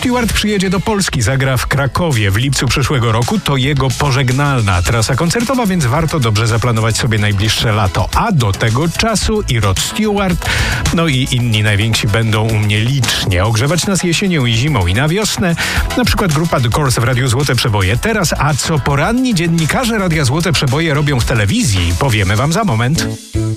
Stewart przyjedzie do Polski, zagra w Krakowie w lipcu przyszłego roku. To jego pożegnalna trasa koncertowa, więc warto dobrze zaplanować sobie najbliższe lato. A do tego czasu i Rod Stewart, no i inni najwięksi będą u mnie licznie ogrzewać nas jesienią i zimą i na wiosnę. Na przykład grupa The Course w Radiu Złote Przeboje teraz, a co poranni dziennikarze Radia Złote Przeboje robią w telewizji, powiemy wam za moment.